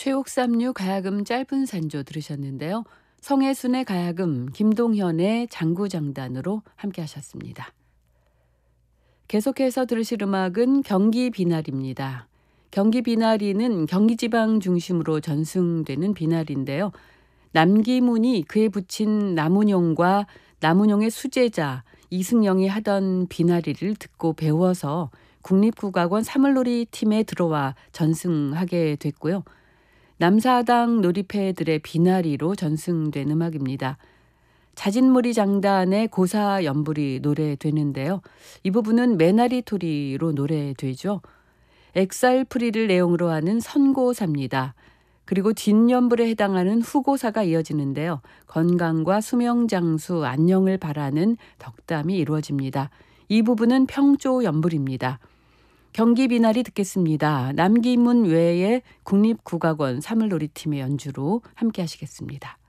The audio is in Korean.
최옥삼류 가야금 짧은 산조 들으셨는데요. 성혜순의 가야금, 김동현의 장구장단으로 함께 하셨습니다. 계속해서 들으실 음악은 경기 비나리입니다. 경기 비나리는 경기지방 중심으로 전승되는 비나리인데요. 남기문이 그에 붙인 남운용과 남운용의 수제자 이승영이 하던 비나리를 듣고 배워서 국립국악원 사물놀이 팀에 들어와 전승하게 됐고요. 남사당 놀이패들의 비나리로 전승된 음악입니다. 자진무리 장단의 고사 연불이 노래되는데요. 이 부분은 매나리토리로 노래되죠. 엑살프리를 내용으로 하는 선고사입니다. 그리고 뒷연불에 해당하는 후고사가 이어지는데요. 건강과 수명장수, 안녕을 바라는 덕담이 이루어집니다. 이 부분은 평조연불입니다. 경기 비나리 듣겠습니다. 남기문 외에 국립국악원 사물놀이팀의 연주로 함께 하시겠습니다.